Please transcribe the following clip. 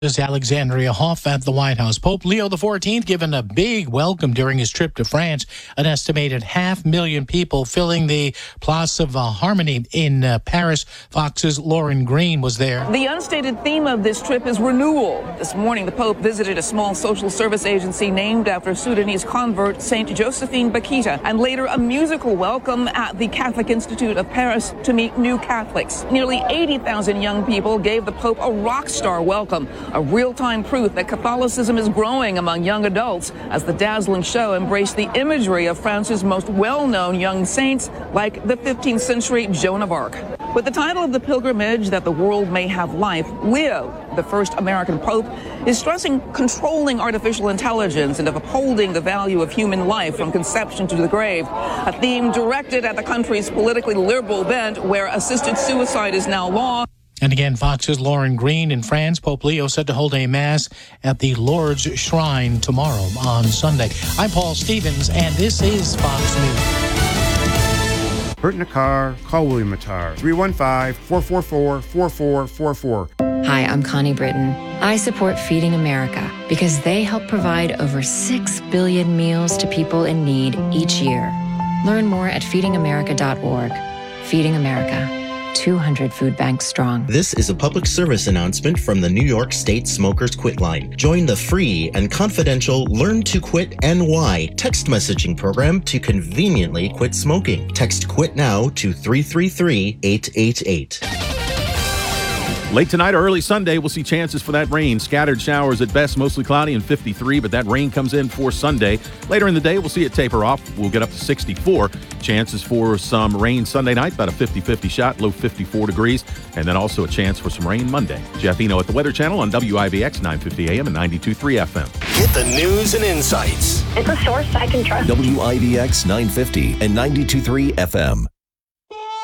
This is Alexandria Hoff at the White House. Pope Leo XIV given a big welcome during his trip to France. An estimated 500,000 people filling the Place of Harmony in Paris. Fox's Lauren Green was there. The unstated theme of this trip is renewal. This morning, the Pope visited a small social service agency named after Sudanese convert Saint Josephine Bakita, and later a musical welcome at the Catholic Institute of Paris to meet new Catholics. Nearly 80,000 young people gave the Pope a rock star welcome. A real-time proof that Catholicism is growing among young adults as the dazzling show embraced the imagery of France's most well-known young saints, like the 15th century Joan of Arc. With the title of the pilgrimage that the world may have life, Leo, the first American pope, is stressing controlling artificial intelligence and of upholding the value of human life from conception to the grave, a theme directed at the country's politically liberal bent where assisted suicide is now law. And again, Fox's Lauren Green in France. Pope Leo set to hold a mass at the Lourdes Shrine tomorrow on Sunday. I'm Paul Stevens, and this is Fox News. Hurt in a car? Call William Mattar. 315-444-4444. Hi, I'm Connie Britton. I support Feeding America because they help provide over 6 billion meals to people in need each year. Learn more at feedingamerica.org. Feeding America. 200 food banks strong. This is a public service announcement from the New York State Smokers Quit Line. Join the free and confidential Learn to Quit NY text messaging program to conveniently quit smoking. Text QUIT NOW to 333-888. Late tonight or early Sunday, we'll see chances for that rain. Scattered showers at best, mostly cloudy and 53, but that rain comes in for Sunday. Later in the day, we'll see it taper off. We'll get up to 64. Chances for some rain Sunday night, about a 50-50 shot, low 54 degrees, and then also a chance for some rain Monday. Jeff Eno at the Weather Channel on WIVX 950 AM and 92.3 FM. Get the news and insights. It's a source I can trust. WIVX 950 and 92.3 FM.